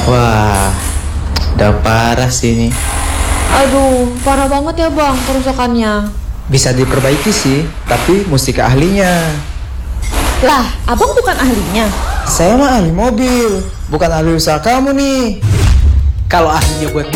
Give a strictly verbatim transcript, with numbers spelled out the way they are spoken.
Wah, udah parah sih ini. Aduh, parah banget ya bang kerusakannya. Bisa diperbaiki sih, tapi mesti ke ahlinya. Lah, abang bukan ahlinya. Saya mah ahli mobil, bukan ahli usaha kamu nih. Kalau ahlinya buat